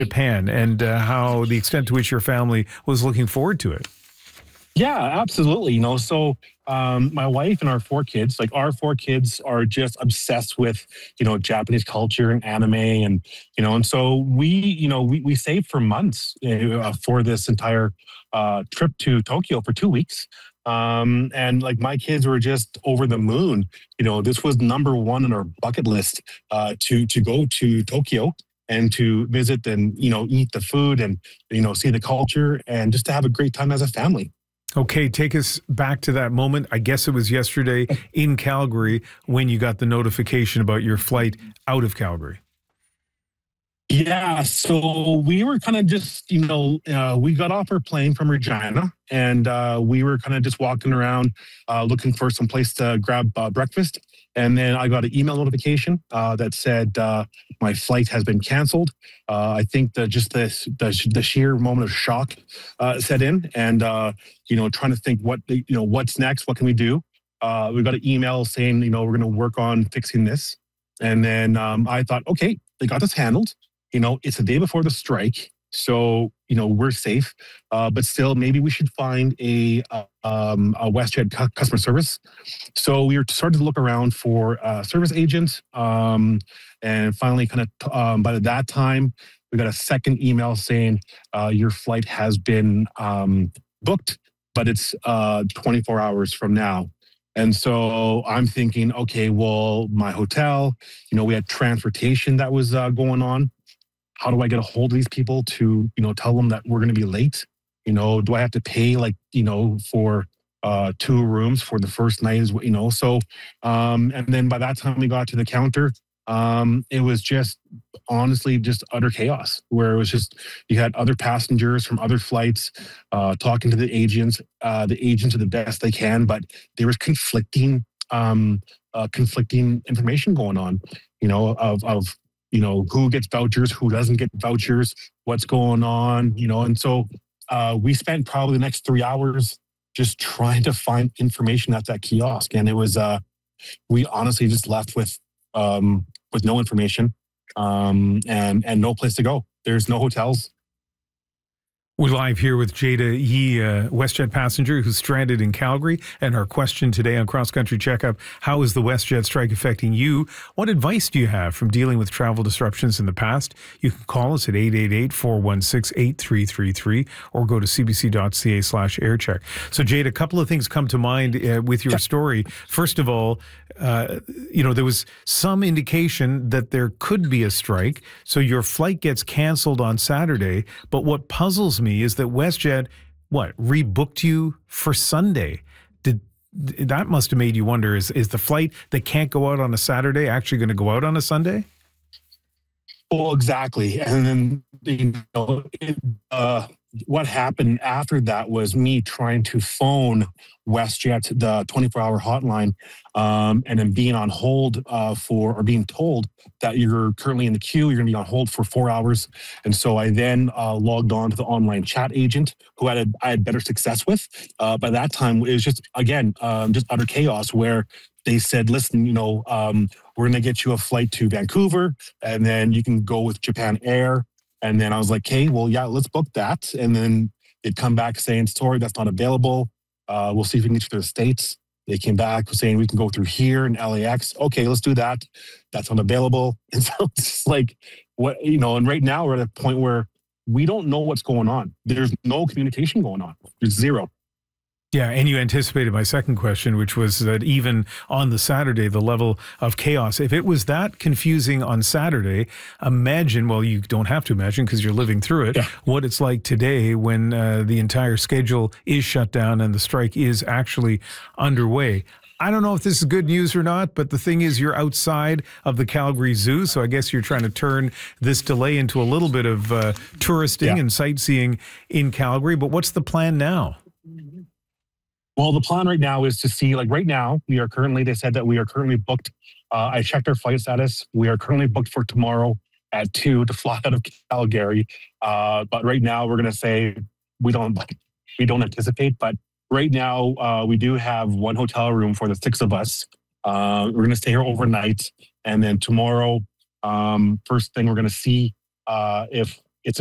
Japan and how the extent to which your family was looking forward to it. Yeah, absolutely. So my wife and our four kids, like our four kids are just obsessed with, Japanese culture and anime and so we saved for months for this entire trip to Tokyo for 2 weeks. And like my kids were just over the moon. This was number one on our bucket list to go to Tokyo and to visit and, eat the food and, see the culture and just to have a great time as a family. Okay, take us back to that moment. I guess it was yesterday in Calgary when you got the notification about your flight out of Calgary. Yeah, so we were kind of just, we got off our plane from Regina and we were kind of just walking around looking for some place to grab breakfast. And then I got an email notification that said my flight has been canceled. I think that just the sheer moment of shock set in and, trying to think what's next? What can we do? We got an email saying, we're going to work on fixing this. And then I thought, okay, they got this handled. It's the day before the strike, so we're safe. But still, maybe we should find a WestJet customer service. So we were starting to look around for service agents, and finally, kind of by that time, we got a second email saying your flight has been booked, but it's 24 hours from now. And so I'm thinking, okay, well, my hotel, we had transportation that was going on. How do I get a hold of these people to, tell them that we're going to be late? Do I have to pay for 2 rooms for the first night? So, and then by that time we got to the counter, it was just honestly just utter chaos where it was just, you had other passengers from other flights talking to the agents. The agents are the best they can, but there was conflicting information going on, of who gets vouchers, who doesn't get vouchers, what's going on, and so we spent probably the next 3 hours just trying to find information at that kiosk. And it was, we honestly just left with no information and no place to go. There's no hotels. We're live here with Jada Yee, WestJet passenger who's stranded in Calgary. And our question today on Cross Country Checkup, how is the WestJet strike affecting you? What advice do you have from dealing with travel disruptions in the past? You can call us at 888-416-8333 or go to cbc.ca/aircheck. So Jada, a couple of things come to mind with your story. First of all, there was some indication that there could be a strike. So your flight gets canceled on Saturday. But what puzzles me is that WestJet, rebooked you for Sunday. That must have made you wonder, is the flight that can't go out on a Saturday actually going to go out on a Sunday? Well, exactly. And then, what happened after that was me trying to phone WestJet, the 24-hour hotline, and then being on hold or being told that you're currently in the queue, you're going to be on hold for 4 hours. And so I then logged on to the online chat agent who I had better success with. By that time, it was just, again, just utter chaos where they said, listen, we're going to get you a flight to Vancouver, and then you can go with Japan Air. And then I was like, hey, well, yeah, let's book that. And then they'd come back saying, sorry, that's not available. We'll see if we can get you to the States. They came back saying we can go through here in LAX. Okay, let's do that. That's not available. And so it's just like, and right now we're at a point where we don't know what's going on. There's no communication going on. There's zero. Yeah, and you anticipated my second question, which was that even on the Saturday, the level of chaos, if it was that confusing on Saturday, imagine, well, you don't have to imagine because you're living through it, what it's like today when the entire schedule is shut down and the strike is actually underway. I don't know if this is good news or not, but the thing is you're outside of the Calgary Zoo, so I guess you're trying to turn this delay into a little bit of touristing and sightseeing in Calgary. But what's the plan now? Well, the plan right now is to see, right now, they said that we are currently booked. I checked our flight status. We are currently booked for tomorrow at 2 to fly out of Calgary. But right now we're going to say we don't anticipate, but right now we do have one hotel room for the 6 of us. We're going to stay here overnight. And then tomorrow, first thing we're going to see if